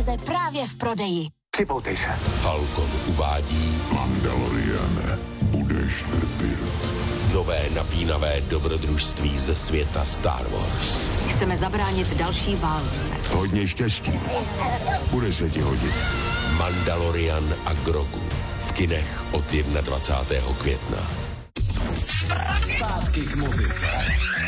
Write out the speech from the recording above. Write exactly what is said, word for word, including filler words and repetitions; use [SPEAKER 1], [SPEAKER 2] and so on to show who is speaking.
[SPEAKER 1] verze právě v prodeji.
[SPEAKER 2] Připoutej se.
[SPEAKER 3] Falcon uvádí
[SPEAKER 4] Mandaloriane, budeš trpět.
[SPEAKER 3] nové napínavé dobrodružství ze světa Star Wars.
[SPEAKER 1] Chceme zabránit další válce.
[SPEAKER 4] Hodně štěstí. Bude se ti hodit.
[SPEAKER 3] Mandalorian a Grogu. V kinech od dvacátého prvního května.
[SPEAKER 5] Zpátky k muzice.